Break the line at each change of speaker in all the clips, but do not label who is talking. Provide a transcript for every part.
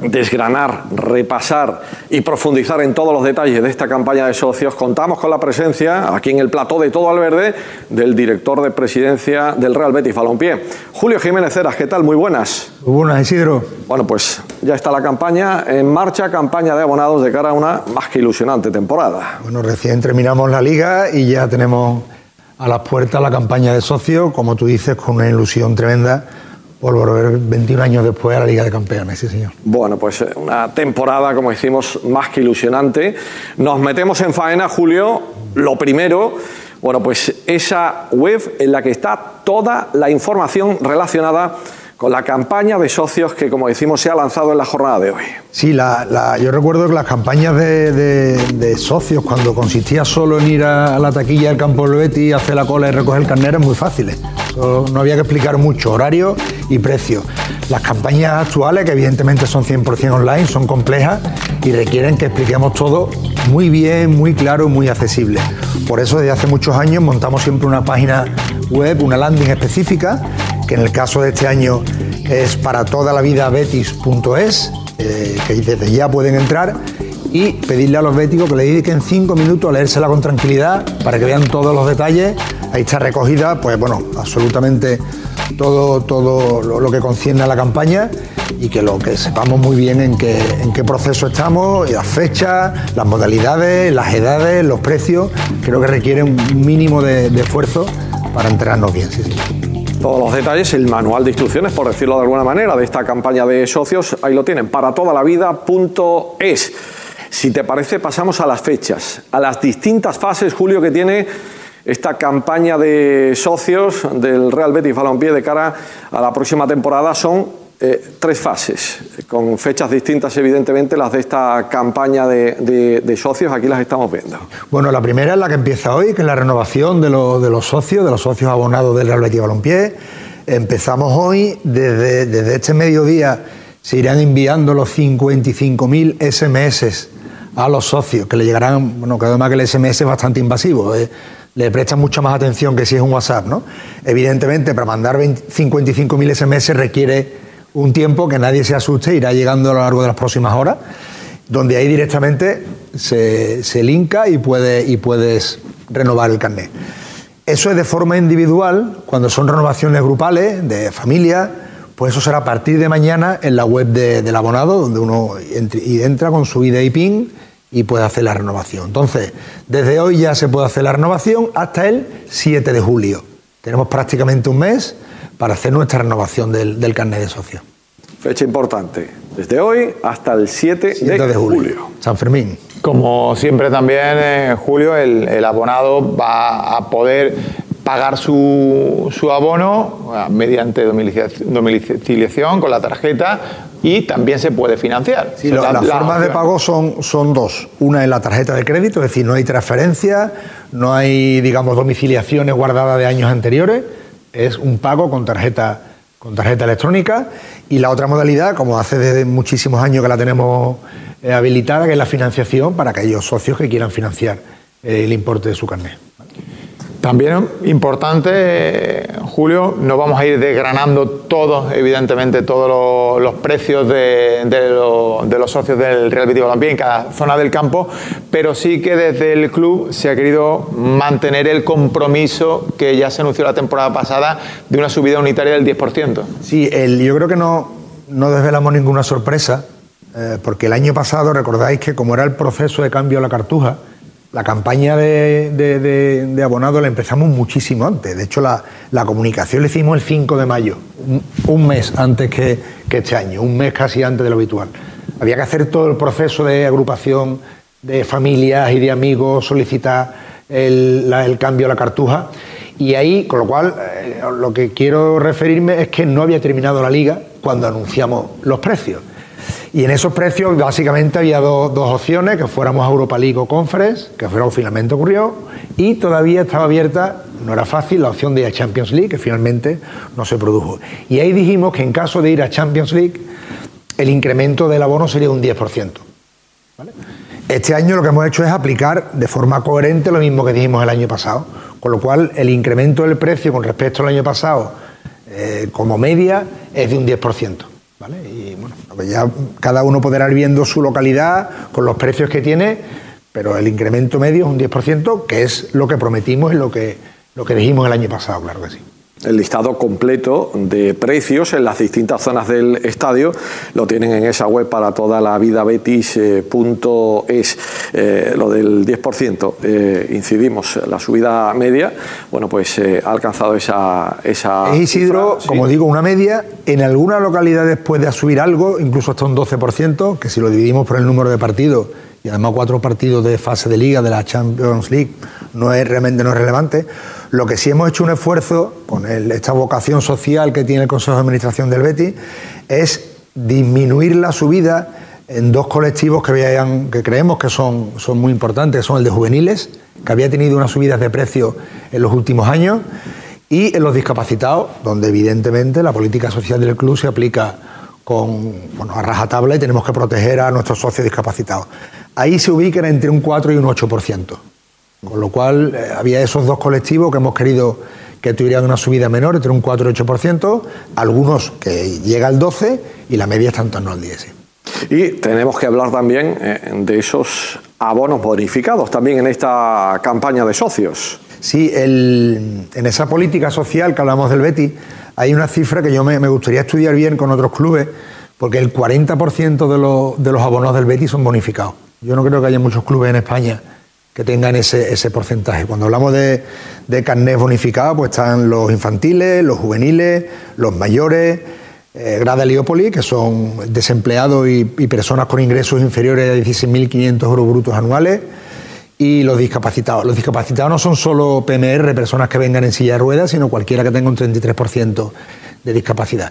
desgranar, repasar y profundizar en todos los detalles de esta campaña de socios, contamos con la presencia, aquí en el plató de Todo al Verde, del director de presidencia del Real Betis Balompié, Julio Jiménez Heras. ¿Qué tal? Muy buenas.
Muy buenas, Isidro.
Bueno, pues ya está la campaña en marcha, campaña de abonados de cara a una más que ilusionante temporada.
Bueno, recién terminamos la liga y ya tenemos a las puertas la campaña de socios, como tú dices, con una ilusión tremenda por volver 21 años después a la Liga de Campeones, sí señor.
Bueno, pues una temporada, como decimos, más que ilusionante. Nos metemos en faena, Julio. Lo primero, bueno, pues esa web en la que está toda la información relacionada con la campaña de socios que, como decimos, se ha lanzado en la jornada de hoy.
Sí, yo recuerdo que las campañas de socios, cuando consistía solo en ir a la taquilla del campo del Betis, hacer la cola y recoger el carnet, eran muy fáciles. No había que explicar mucho, horario y precio. Las campañas actuales, que evidentemente son 100% online, son complejas y requieren que expliquemos todo muy bien, muy claro, muy accesible. Por eso, desde hace muchos años montamos siempre una página web, una landing específica, que en el caso de este año es para toda la vida betis.es, que desde ya pueden entrar y pedirle a los béticos que le dediquen 5 minutos a leérsela con tranquilidad para que vean todos los detalles. Ahí está recogida, pues bueno, absolutamente todo lo que concierne a la campaña y que sepamos muy bien en qué proceso estamos, las fechas, las modalidades, las edades, los precios. Creo que requiere un mínimo de esfuerzo para enterarnos bien. Sí.
Todos los detalles, el manual de instrucciones, por decirlo de alguna manera, de esta campaña de socios, ahí lo tienen, para toda la vida.es. Si te parece, pasamos a las fechas, a las distintas fases, Julio, que tiene esta campaña de socios del Real Betis Balompié de cara a la próxima temporada. Son 3 fases, con fechas distintas, evidentemente, las de esta campaña de socios. Aquí las estamos viendo.
Bueno, la primera es la que empieza hoy, que es la renovación de los socios abonados del Real Betis Balompié. Empezamos hoy, desde este mediodía se irán enviando los 55.000 SMS a los socios, que le llegarán, bueno, que además que el SMS es bastante invasivo, le prestan mucha más atención que si es un WhatsApp, ¿no? Evidentemente, para mandar 55.000 SMS requiere un tiempo, que nadie se asuste, irá llegando a lo largo de las próximas horas, donde ahí directamente se linka y puedes renovar el carnet. Eso es de forma individual. Cuando son renovaciones grupales, de familia, pues eso será a partir de mañana en la web del abonado, donde uno entra con su ID y PIN y puede hacer la renovación. Entonces, desde hoy ya se puede hacer la renovación hasta el 7 de julio. Tenemos prácticamente un mes para hacer nuestra renovación del carnet de socio.
Fecha importante, desde hoy hasta el 7 de julio.
San Fermín.
Como siempre también, Julio, el abonado va a poder pagar su abono mediante domiciliación con la tarjeta y también se puede financiar.
Sí, las formas de pago son 2. Una es la tarjeta de crédito, es decir, no hay transferencia, no hay, digamos, domiciliaciones guardadas de años anteriores. Es un pago con tarjeta electrónica. Y la otra modalidad, como hace desde muchísimos años que la tenemos habilitada, que es la financiación para aquellos socios que quieran financiar el importe de su carnet.
También importante, Julio, no vamos a ir desgranando todos, evidentemente, todos los precios de los socios del Real Betis Balompié en cada zona del campo, pero sí que desde el club se ha querido mantener el compromiso que ya se anunció la temporada pasada de una subida unitaria del 10%.
Sí, yo creo que no desvelamos ninguna sorpresa, porque el año pasado, recordáis que como era el proceso de cambio a la cartuja, la campaña de abonado la empezamos muchísimo antes. De hecho, la comunicación la hicimos el 5 de mayo, un mes antes que este año, un mes casi antes de lo habitual. Había que hacer todo el proceso de agrupación de familias y de amigos, solicitar el cambio a la cartuja. Y ahí, con lo cual, lo que quiero referirme es que no había terminado la liga cuando anunciamos los precios. Y en esos precios básicamente había dos opciones, que fuéramos a Europa League o Conference, que fue lo que finalmente ocurrió, y todavía estaba abierta, no era fácil, la opción de ir a Champions League, que finalmente no se produjo. Y ahí dijimos que en caso de ir a Champions League, el incremento del abono sería un 10%. ¿Vale? Este año lo que hemos hecho es aplicar de forma coherente lo mismo que dijimos el año pasado, con lo cual el incremento del precio con respecto al año pasado, como media, es de un 10%. ¿vale? Y bueno, ya cada uno podrá ir viendo su localidad con los precios que tiene, pero el incremento medio es un 10%, que es lo que prometimos y lo que dijimos el año pasado, claro que sí.
El listado completo de precios en las distintas zonas del estadio lo tienen en esa web para toda la vida betis.es. Lo del 10%, incidimos, la subida media, bueno, pues ha alcanzado esa
es Isidro,
cifra,
como digo, una media. En algunas localidades puede subir algo, incluso hasta un 12%, que si lo dividimos por el número de partidos, y además 4 partidos de fase de liga de la Champions League, realmente no es relevante. Lo que sí hemos hecho un esfuerzo con esta vocación social que tiene el Consejo de Administración del Betis es disminuir la subida en 2 colectivos que creemos que son muy importantes, que son el de juveniles, que había tenido unas subidas de precio en los últimos años, y en los discapacitados, donde evidentemente la política social del club se aplica a rajatabla y tenemos que proteger a nuestros socios discapacitados. Ahí se ubican entre un 4 y un 8%. Con lo cual había esos 2 colectivos que hemos querido que tuvieran una subida menor, entre un 4 y 8%, algunos que llega al 12% y la media está en torno al 10%.
Y tenemos que hablar también de esos abonos bonificados también en esta campaña de socios. Sí,
en esa política social que hablamos del Betis hay una cifra que yo me gustaría estudiar bien con otros clubes, porque el 40% de los abonos del Betis son bonificados. Yo no creo que haya muchos clubes en España que tengan ese porcentaje. Cuando hablamos de carnés bonificados, pues están los infantiles, los juveniles, los mayores, Grada Heliópolis, que son desempleados y personas con ingresos inferiores a 16.500 euros brutos anuales, y los discapacitados. Los discapacitados no son solo PMR, personas que vengan en silla de ruedas, sino cualquiera que tenga un 33% de discapacidad.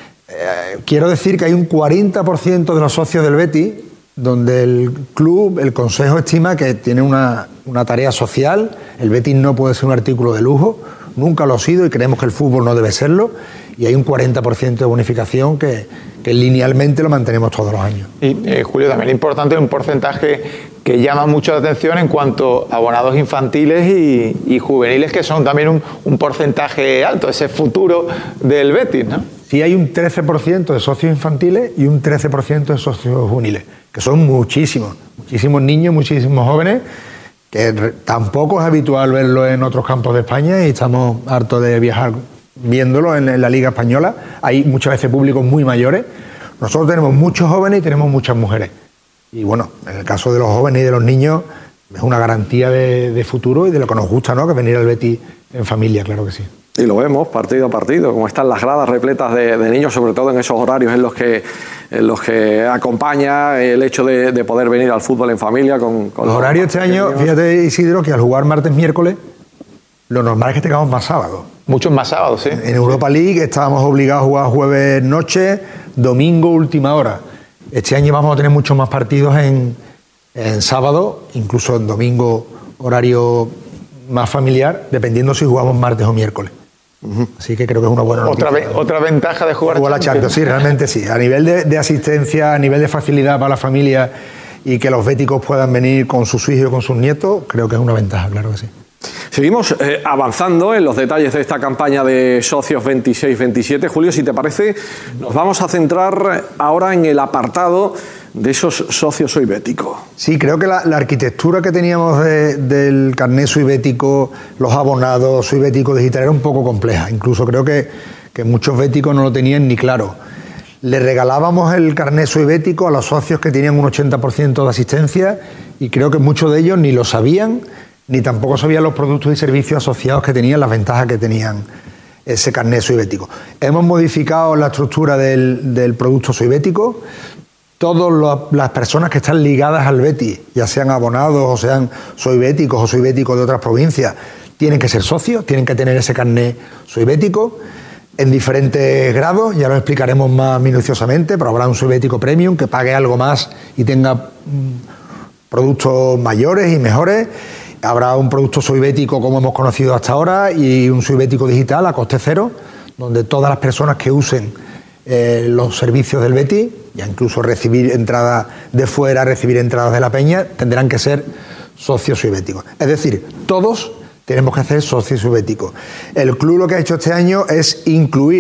Quiero decir que hay un 40% de los socios del Betis donde el club, el consejo estima que tiene una tarea social. El Betis no puede ser un artículo de lujo, nunca lo ha sido y creemos que el fútbol no debe serlo, y hay un 40% de bonificación que linealmente lo mantenemos todos los años.
Y Julio, también es importante un porcentaje que llama mucho la atención en cuanto a abonados infantiles y juveniles, que son también un porcentaje alto, ese futuro del Betis, ¿no?
Sí, hay un 13% de socios infantiles y un 13% de socios juveniles, que son muchísimos niños, muchísimos jóvenes, que tampoco es habitual verlo en otros campos de España, y estamos hartos de viajar viéndolo en la Liga Española. Hay muchas veces públicos muy mayores. Nosotros tenemos muchos jóvenes y tenemos muchas mujeres. Y bueno, en el caso de los jóvenes y de los niños, es una garantía de futuro y de lo que nos gusta, ¿no?, que venir al Betis en familia, claro que sí.
Y lo vemos partido a partido, como están las gradas repletas de niños, sobre todo en esos horarios en los que acompaña el hecho de poder venir al fútbol en familia. Con
los horarios este año, fíjate, Isidro, que al jugar martes, miércoles, lo normal es que tengamos más sábados.
Muchos más sábados, sí.
En Europa League estábamos obligados a jugar jueves noche, domingo última hora. Este año vamos a tener muchos más partidos en sábado, incluso en domingo horario más familiar, dependiendo si jugamos martes o miércoles. Así que creo que es una buena noticia.
Otra ventaja de jugar
la Champions. Sí, realmente sí. A nivel de asistencia, a nivel de facilidad para la familia y que los béticos puedan venir con sus hijos y con sus nietos, creo que es una ventaja, claro que sí.
Seguimos avanzando en los detalles de esta campaña de socios 26-27. Julio, si te parece, nos vamos a centrar ahora en el apartado de esos socios Soy Bético.
Sí, creo que la arquitectura que teníamos del carnet Soy Bético, los abonados Soy Bético digital, era un poco compleja. Incluso creo que muchos béticos no lo tenían ni claro. Le regalábamos el carnet Soy Bético a los socios que tenían un 80% de asistencia, y creo que muchos de ellos ni lo sabían, ni tampoco sabían los productos y servicios asociados que tenían, las ventajas que tenían ese carnet Soy Bético. Hemos modificado la estructura del producto Soy Bético. Todas las personas que están ligadas al Betis, ya sean abonados o sean Soy Béticos o Soy Béticos de otras provincias, tienen que ser socios, tienen que tener ese carnet Soy Bético en diferentes grados, ya lo explicaremos más minuciosamente, pero habrá un Soy Bético Premium que pague algo más y tenga productos mayores y mejores. Habrá un producto Soy Bético como hemos conocido hasta ahora y un Soy Bético digital a coste cero, donde todas las personas que usen los servicios del Betis, ya incluso recibir entradas de fuera, recibir entradas de la peña, tendrán que ser socios Soy Béticos. Es decir, todos tenemos que hacer socios Soy Béticos. El club lo que ha hecho este año es incluir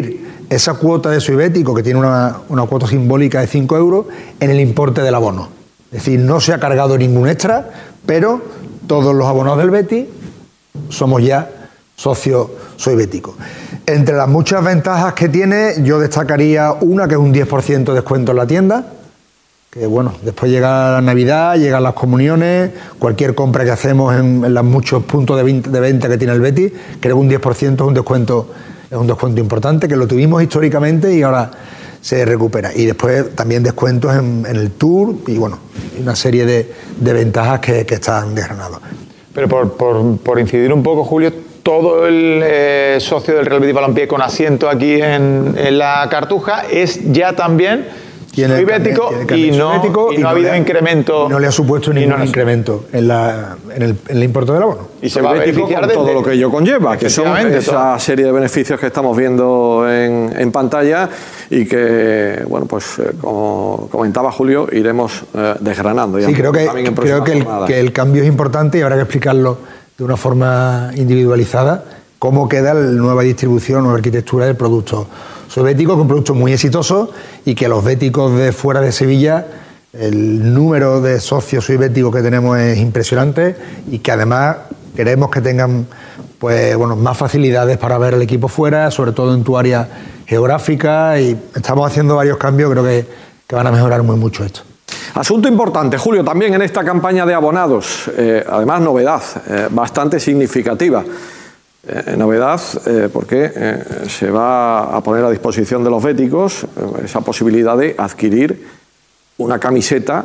esa cuota de Soy Bético, que tiene una cuota simbólica de 5 euros, en el importe del abono. Es decir, no se ha cargado ningún extra, pero todos los abonados del Betis somos ya socios Soy Bético. Entre las muchas ventajas que tiene, yo destacaría una, que es un 10% de descuento en la tienda, que bueno, después llega la Navidad, llegan las comuniones, cualquier compra que hacemos en los muchos puntos de venta que tiene el Betis, creo que un 10% es un descuento importante, que lo tuvimos históricamente y ahora se recupera. Y después también descuentos en el Tour y bueno, una serie de ventajas que están desgranadas.
Pero por incidir un poco, Julio, todo el socio del Real Betis Balompié con asiento aquí en la Cartuja es ya también Soy Bético y no ha habido incremento.
No le ha supuesto ningún incremento en el importe del abono.
Y se va a beneficiar de todo lo que ello conlleva, que son esa serie de beneficios que estamos viendo en pantalla y que, bueno, pues como comentaba Julio, iremos desgranando.
Sí, creo que el cambio es importante y habrá que explicarlo de una forma individualizada, cómo queda la nueva distribución o arquitectura del producto Soy Bético, con productos muy exitosos y que los béticos de fuera de Sevilla, el número de socios Soy Bético que tenemos es impresionante y que además queremos que tengan pues, bueno, más facilidades para ver el equipo fuera, sobre todo en tu área geográfica, y estamos haciendo varios cambios, creo que van a mejorar muy mucho esto.
Asunto importante, Julio, también en esta campaña de abonados, además novedad bastante significativa. Novedad porque se va a poner a disposición de los béticos esa posibilidad de adquirir una camiseta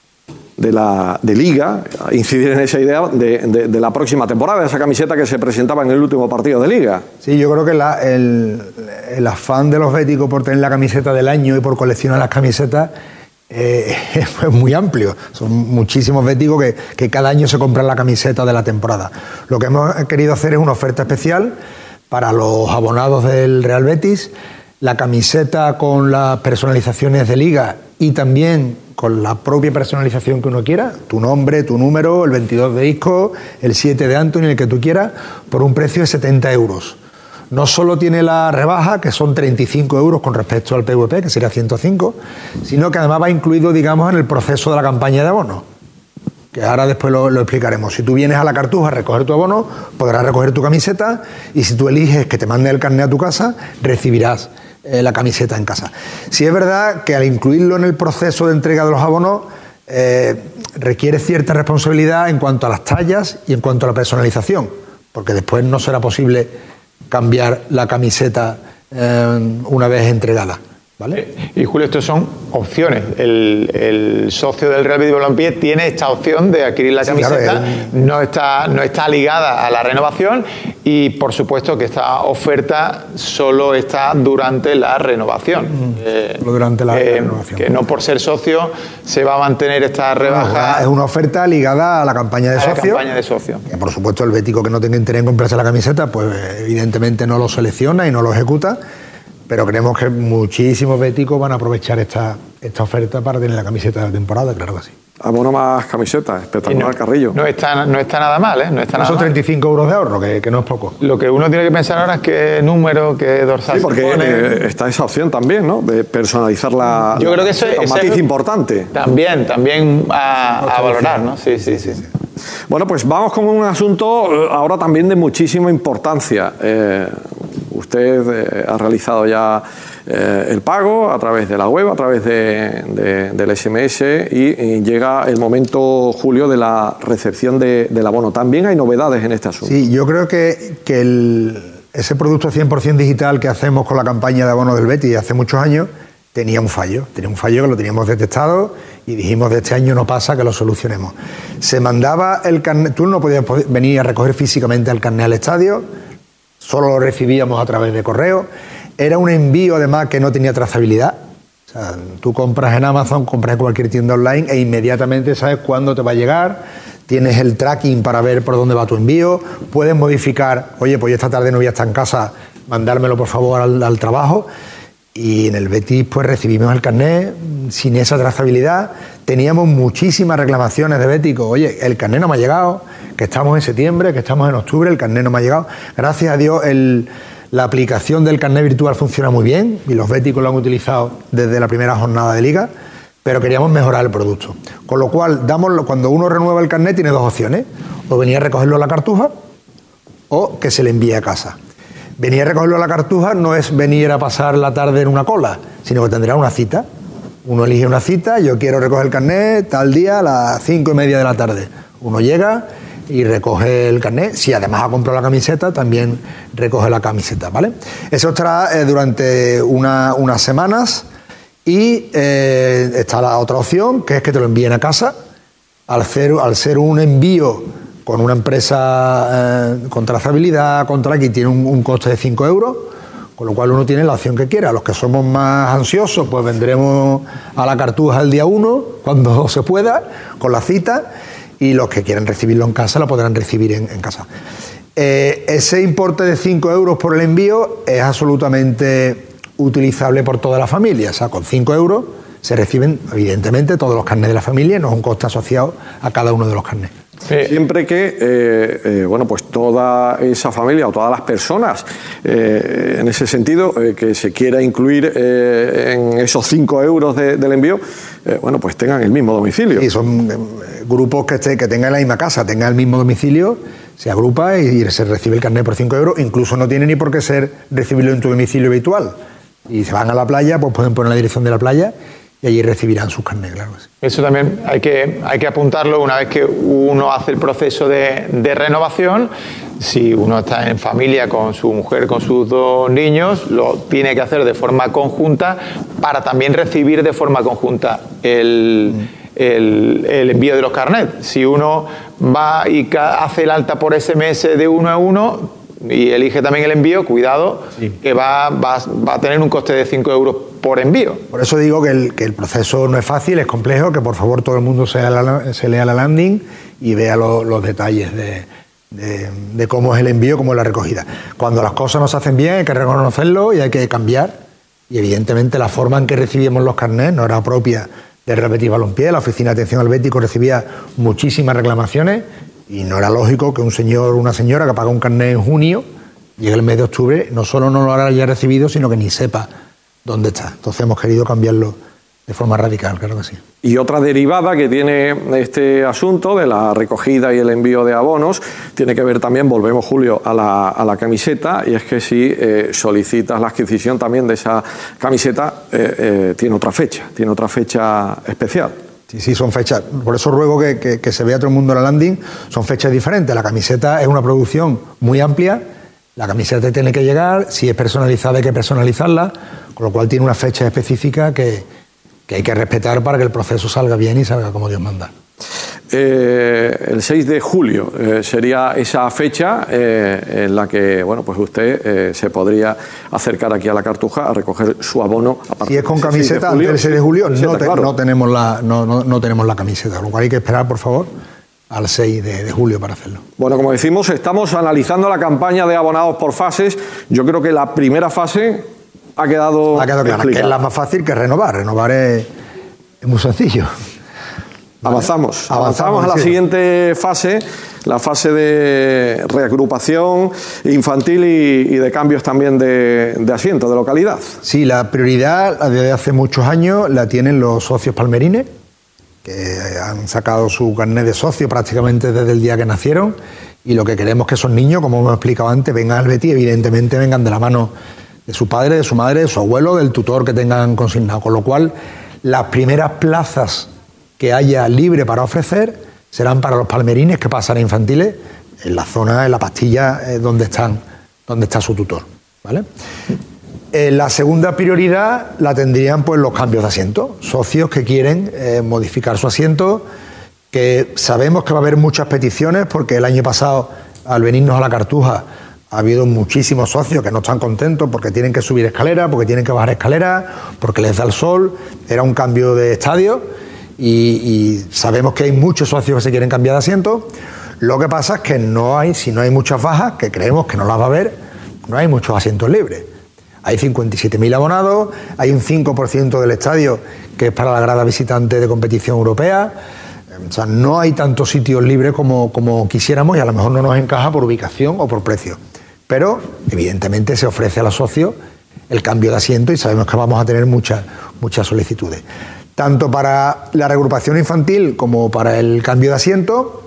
de Liga, incidir en esa idea de la próxima temporada, esa camiseta que se presentaba en el último partido de Liga.
Sí, yo creo que el afán de los béticos por tener la camiseta del año y por coleccionar las camisetas es muy amplio. Son muchísimos béticos que cada año se compran la camiseta de la temporada. Lo que hemos querido hacer es una oferta especial para los abonados del Real Betis, la camiseta con las personalizaciones de Liga y también con la propia personalización que uno quiera, tu nombre, tu número, el 22 de Isco, el 7 de Anthony, el que tú quieras, por un precio de 70 euros. No solo tiene la rebaja, que son 35 euros con respecto al PVP, que sería 105, sino que además va incluido, digamos, en el proceso de la campaña de abono, que ahora después lo explicaremos. Si tú vienes a la Cartuja a recoger tu abono, podrás recoger tu camiseta, y si tú eliges que te mande el carnet a tu casa, recibirás la camiseta en casa. Sí es verdad que al incluirlo en el proceso de entrega de los abonos, requiere cierta responsabilidad en cuanto a las tallas y en cuanto a la personalización, porque después no será posible cambiar la camiseta una vez entregada, ¿vale?
Y Julio, estos son opciones. El socio del Real Betis Balompié tiene esta opción de adquirir la camiseta, claro, no está ligada a la renovación y por supuesto que esta oferta solo está durante la renovación.
Durante la renovación.
Que no por ser socio se va a mantener esta rebaja.
Es una oferta ligada a la campaña de socio.
La campaña de socio.
Que por supuesto el bético que no tenga interés en comprarse la camiseta, pues evidentemente no lo selecciona y no lo ejecuta. Pero creemos que muchísimos béticos van a aprovechar esta oferta para tener la camiseta de la temporada, claro que sí.
Abono más camisetas, espectacular, Carrillo.
No está nada mal, ¿eh? No está nada
son
mal.
35 euros de ahorro, que no es poco.
Lo que uno tiene que pensar ahora es qué número, qué dorsal.
Sí, porque está esa opción también, ¿no? De personalizar la.
Yo creo que eso es
un matiz importante.
También a valorar, ¿no? Sí.
Bueno, pues vamos con un asunto ahora también de muchísima importancia. Usted ha realizado ya el pago a través de la web, a través del SMS y llega el momento, Julio, de la recepción del abono. También hay novedades en este asunto.
Sí, yo creo que ese producto 100% digital que hacemos con la campaña de abono del Betis hace muchos años tenía un fallo que lo teníamos detectado y dijimos de este año no pasa, que lo solucionemos. Se mandaba el carnet, tú no podías venir a recoger físicamente el carnet al estadio, solo lo recibíamos a través de correo. Era un envío además que no tenía trazabilidad. O sea, tú compras en Amazon, compras en cualquier tienda online e inmediatamente sabes cuándo te va a llegar, tienes el tracking para ver por dónde va tu envío, puedes modificar, oye, pues esta tarde no voy a estar en casa, mandármelo por favor al trabajo. Y en el Betis pues recibimos el carnet sin esa trazabilidad. Teníamos muchísimas reclamaciones de béticos. Oye, el carnet no me ha llegado, que estamos en septiembre, que estamos en octubre, el carnet no me ha llegado. Gracias a Dios La aplicación del carnet virtual funciona muy bien y los béticos lo han utilizado desde la primera jornada de liga, pero queríamos mejorar el producto. Con lo cual, cuando uno renueva el carnet tiene dos opciones, o venir a recogerlo a la Cartuja o que se le envíe a casa. Venir a recogerlo a la Cartuja no es venir a pasar la tarde en una cola, sino que tendrá una cita. Uno elige una cita, yo quiero recoger el carnet tal día a las 5:30 de la tarde. Uno llega y recoge el carnet. Si además ha comprado la camiseta, también recoge la camiseta, ¿vale? Eso estará durante unas semanas y está la otra opción, que es que te lo envíen a casa. Al ser un envío con una empresa con trazabilidad, aquí tiene un coste de 5 euros, con lo cual uno tiene la opción que quiera. Los que somos más ansiosos, pues vendremos a la Cartuja el día 1, cuando se pueda, con la cita, y los que quieran recibirlo en casa lo podrán recibir en casa. Ese importe de 5 euros por el envío es absolutamente utilizable por toda la familia. O sea, con 5 euros se reciben, evidentemente, todos los carnets de la familia, no es un coste asociado a cada uno de los carnets.
Siempre que bueno, pues toda esa familia o todas las personas en ese sentido que se quiera incluir en esos 5 euros del envío, bueno, pues tengan el mismo domicilio.
Y son grupos que tengan la misma casa, tengan el mismo domicilio, se agrupa y se recibe el carnet por 5 euros. Incluso no tiene ni por qué ser recibirlo en tu domicilio habitual. Y se van a la playa, pues pueden poner la dirección de la playa y allí recibirán sus carnets, claro que sí.
Eso también hay que apuntarlo una vez que uno hace el proceso de renovación. Si uno está en familia con su mujer, con sus 2 niños, lo tiene que hacer de forma conjunta para también recibir de forma conjunta el envío de los carnets. Si uno va y hace el alta por SMS de 1 a 1 y elige también el envío, cuidado, sí, que va a tener un coste de 5 euros por envío.
Por eso digo que el proceso no es fácil, es complejo, que por favor todo el mundo se lea la landing y vea los detalles de cómo es el envío, cómo es la recogida. Cuando las cosas no se hacen bien hay que reconocerlo y hay que cambiar, y evidentemente la forma en que recibíamos los carnets no era propia del Real Betis Balompié. La Oficina de Atención al Bético recibía muchísimas reclamaciones y no era lógico que un señor o una señora que paga un carnet en junio llegue el mes de octubre, no solo no lo haya recibido, sino que ni sepa dónde está. Entonces hemos querido cambiarlo de forma radical, claro que sí.
Y otra derivada que tiene este asunto de la recogida y el envío de abonos tiene que ver también, volvemos, Julio, a la camiseta, y es que si solicitas la adquisición también de esa camiseta, tiene otra fecha especial.
Sí, son fechas. Por eso ruego que se vea todo el mundo en la landing. Son fechas diferentes. La camiseta es una producción muy amplia. La camiseta tiene que llegar. Si es personalizada hay que personalizarla. Con lo cual tiene una fecha específica que hay que respetar para que el proceso salga bien y salga como Dios manda.
El 6 de julio sería esa fecha en la que, bueno, pues usted se podría acercar aquí a la Cartuja a recoger su abono.
Si es con camiseta, antes del 6 de julio no tenemos la camiseta, lo cual hay que esperar, por favor, al 6 de julio para hacerlo.
Bueno, como decimos, estamos analizando la campaña de abonados por fases. Yo creo que la primera fase ha quedado
clara, que es la más fácil, que renovar. Renovar es muy sencillo.
Avanzamos a la siguiente fase, la fase de reagrupación infantil y de cambios también de asiento, de localidad.
Sí, la prioridad desde hace muchos años la tienen los socios palmerines, que han sacado su carnet de socio prácticamente desde el día que nacieron, y lo que queremos es que esos niños, como hemos explicado antes, vengan al Betis, evidentemente vengan de la mano de su padre, de su madre, de su abuelo, del tutor que tengan consignado, con lo cual las primeras plazas que haya libre para ofrecer serán para los palmerines que pasan a infantiles en la zona, en la pastilla donde está su tutor, ¿vale? La segunda prioridad la tendrían pues los cambios de asiento, socios que quieren modificar su asiento, que sabemos que va a haber muchas peticiones porque el año pasado al venirnos a la Cartuja ha habido muchísimos socios que no están contentos porque tienen que subir escaleras, porque tienen que bajar escaleras, porque les da el sol, era un cambio de estadio. Y sabemos que hay muchos socios que se quieren cambiar de asiento. Lo que pasa es que si no hay muchas bajas, que creemos que no las va a haber, no hay muchos asientos libres. Hay 57.000 abonados, hay un 5% del estadio que es para la grada visitante de competición europea. O sea, no hay tantos sitios libres como quisiéramos y a lo mejor no nos encaja por ubicación o por precio. Pero, evidentemente, se ofrece a los socios el cambio de asiento y sabemos que vamos a tener muchas solicitudes. Tanto para la reagrupación infantil como para el cambio de asiento,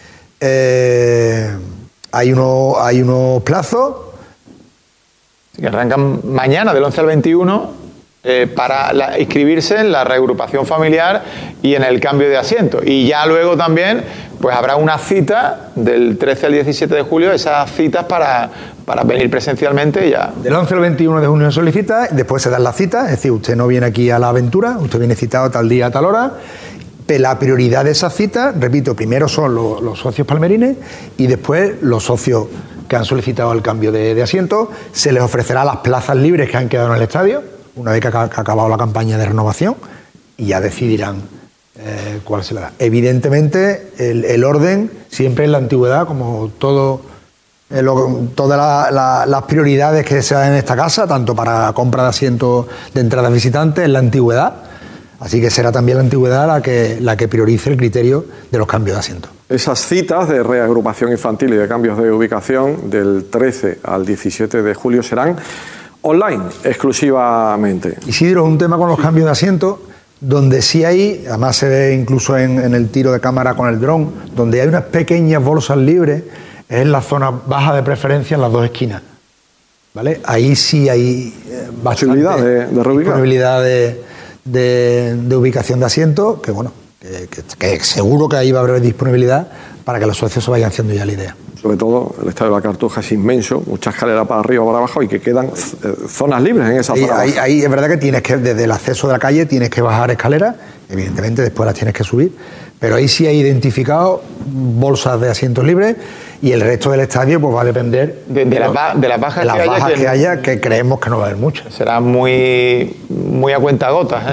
hay unos plazos.
Que arrancan mañana del 11 al 21 para inscribirse en la reagrupación familiar y en el cambio de asiento. Y ya luego también pues habrá una cita del 13 al 17 de julio, esas citas para venir presencialmente ya.
Del 11 al 21 de junio se solicita, después se dan las citas, es decir, usted no viene aquí a la aventura, usted viene citado tal día, a tal hora. La prioridad de esas citas, repito, primero son los socios palmerines y después los socios que han solicitado el cambio de asiento. Se les ofrecerá las plazas libres que han quedado en el estadio, una vez que ha acabado la campaña de renovación, y ya decidirán cuál se le da. Evidentemente, el orden siempre en la antigüedad, como todas las prioridades que se dan en esta casa, tanto para compra de asientos de entradas visitantes, en la antigüedad. Así que será también la antigüedad la que priorice el criterio de los cambios de asiento.
Esas citas de reagrupación infantil y de cambios de ubicación del 13 al 17 de julio serán online exclusivamente.
Isidro, un tema con los cambios de asiento, donde sí hay, además se ve incluso en el tiro de cámara con el dron, donde hay unas pequeñas bolsas libres, es en la zona baja de preferencia, en las dos esquinas. ¿Vale? Ahí sí hay
posibilidad de reubicar.
Disponibilidad de ubicación de asiento, que bueno, que seguro que ahí va a haber disponibilidad para que los socios se vayan haciendo ya la idea.
Sobre todo el estadio de la Cartuja es inmenso, mucha escalera para arriba o para abajo y que quedan zonas libres en esa zona.
Ahí es verdad que tienes que, desde el acceso de la calle, tienes que bajar escaleras, evidentemente después las tienes que subir, pero ahí sí hay identificado bolsas de asientos libres y el resto del estadio pues va a depender
de las bajas
que haya, que creemos que no va a haber muchas.
Será muy a cuentagotas,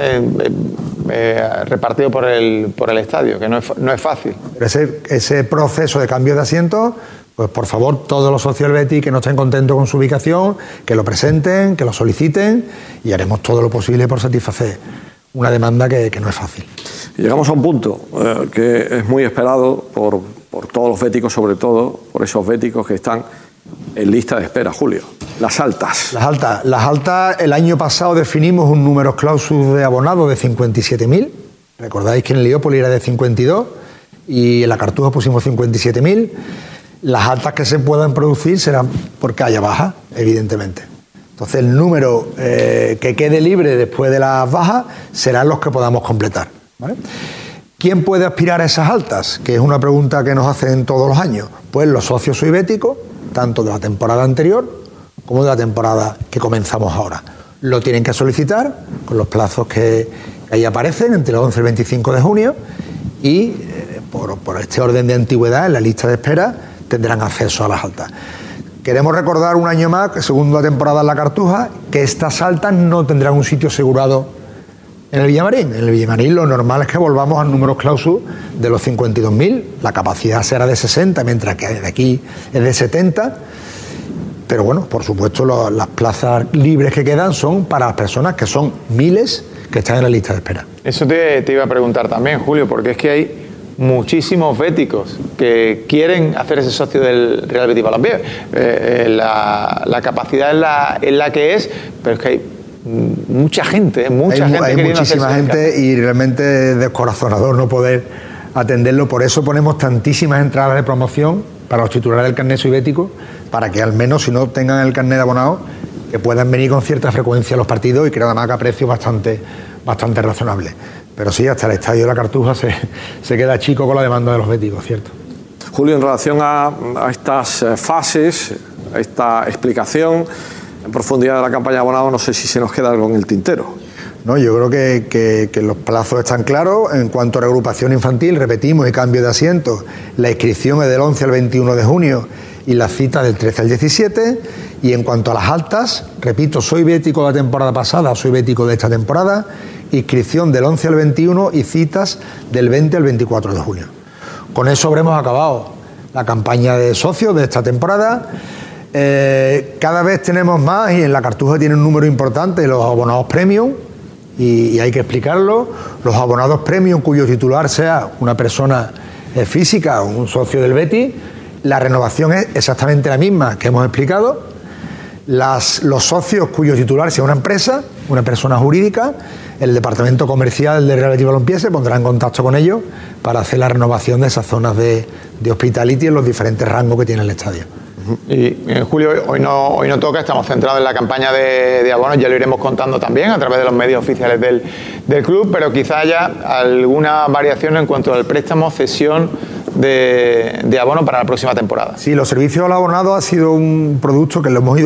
repartido por el estadio, que no es fácil.
Pero ese proceso de cambio de asientos, pues por favor, todos los socios del Betis que no estén contentos con su ubicación, que lo presenten, que lo soliciten y haremos todo lo posible por satisfacer una demanda que no es fácil.
Llegamos a un punto que es muy esperado por todos los béticos, sobre todo por esos béticos que están en lista de espera, Julio. Las altas.
Las altas, el año pasado definimos un número clausus de abonado de 57.000. Recordáis que en Heliópolis era de 52 y en la Cartuja pusimos 57.000. Las altas que se puedan producir serán porque haya baja, evidentemente. Entonces el número que quede libre después de las bajas serán los que podamos completar, ¿vale? ¿Quién puede aspirar a esas altas? Que es una pregunta que nos hacen todos los años. Pues los socios soybéticos, tanto de la temporada anterior como de la temporada que comenzamos ahora. Lo tienen que solicitar con los plazos que ahí aparecen, entre el 11 y el 25 de junio, y por este orden de antigüedad, en la lista de espera, tendrán acceso a las altas. Queremos recordar un año más, segunda temporada en la Cartuja, que estas altas no tendrán un sitio asegurado en el Villamarín. En el Villamarín lo normal es que volvamos al número clausus de los 52.000, la capacidad será de 60, mientras que de aquí es de 70, pero bueno, por supuesto las plazas libres que quedan son para las personas que son miles que están en la lista de espera.
Eso te iba a preguntar también, Julio, porque es que hay muchísimos béticos que quieren hacerse socio del Real Betis Balompié. La capacidad es la que es, pero es que hay mucha gente
hay muchísima gente y realmente es descorazonador no poder atenderlo. Por eso ponemos tantísimas entradas de promoción para los titulares del carnet soybético, para que al menos, si no tengan el carnet de abonado, que puedan venir con cierta frecuencia a los partidos y creo además que a precios bastante razonables. Pero sí, hasta el estadio de la Cartuja se queda chico con la demanda de los béticos, ¿cierto?
Julio, en relación a estas fases, a esta explicación en profundidad de la campaña de abonado, no sé si se nos queda algo en el tintero.
No, yo creo que los plazos están claros. En cuanto a reagrupación infantil, repetimos, y cambio de asiento, la inscripción es del 11 al 21 de junio y las citas del 13 al 17. Y en cuanto a las altas, repito, soy bético de la temporada pasada, soy bético de esta temporada, inscripción del 11 al 21 y citas del 20 al 24 de junio. Con eso habremos acabado la campaña de socios de esta temporada. Cada vez tenemos más y en la Cartuja tiene un número importante de los abonados premium y hay que explicarlo. Los abonados premium cuyo titular sea una persona física o un socio del Betis La renovación es exactamente la misma que hemos explicado. Los socios cuyo titular sea una empresa, una persona jurídica, el departamento comercial de Real Betis Balompié se pondrá en contacto con ellos para hacer la renovación de esas zonas de hospitality en los diferentes rangos que tiene el estadio.
Y Julio, hoy no toca, estamos centrados en la campaña de abonos, ya lo iremos contando también a través de los medios oficiales del club, pero quizá haya alguna variación en cuanto al préstamo, cesión de abono para la próxima temporada.
Sí, los servicios al abonado ha sido un producto que lo hemos ido